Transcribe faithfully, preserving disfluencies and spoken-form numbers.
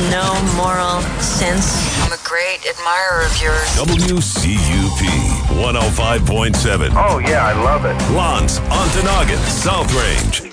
no moral sense. I'm a great admirer of yours. W C U P one oh five point seven. Oh, yeah, I love it. Lance, Ontonagon, South Range,